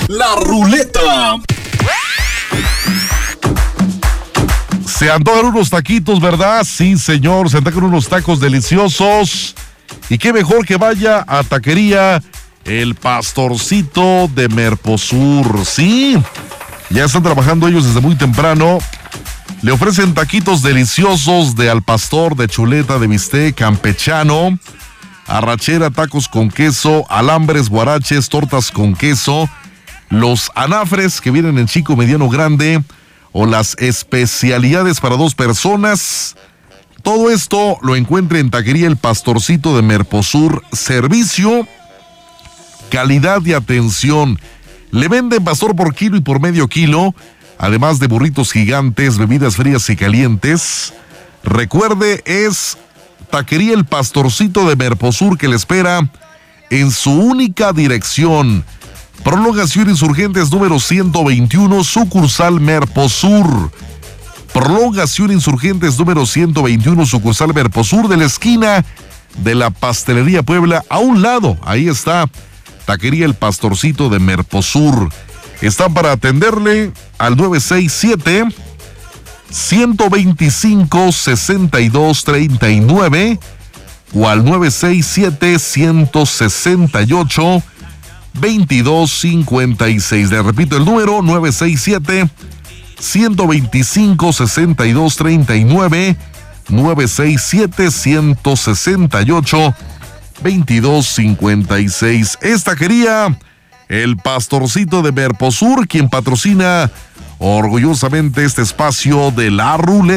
La Ruleta. Se antojan unos taquitos, ¿verdad? Sí, señor, se antojan unos tacos deliciosos. Y qué mejor que vaya a Taquería El Pastorcito de Merposur. Sí, ya están trabajando ellos desde muy temprano. Le ofrecen taquitos deliciosos de al pastor, de chuleta, de bistec, campechano, arrachera, tacos con queso, alambres, guaraches, tortas con queso, los anafres que vienen en chico, mediano, grande, o las especialidades para 2 personas. Todo esto lo encuentra en Taquería El Pastorcito de Merposur. Servicio, calidad y atención. Le venden pastor por kilo y por medio kilo, además de burritos gigantes, bebidas frías y calientes. Recuerde, es Taquería El Pastorcito de Merposur que le espera en su única dirección. Prolongación Insurgentes número 121, sucursal Merposur. Prolongación Insurgentes número 121, sucursal Merposur, de la esquina de la Pastelería Puebla, a un lado. Ahí está Taquería El Pastorcito de Merposur. Están para atenderle al 967-125-6239 o al 967-168-2256. Le repito el número, 967-125-6239, 967-168-2256. Esta Taquería El Pastorcito de Merposur, quien patrocina orgullosamente este espacio de La Ruleta.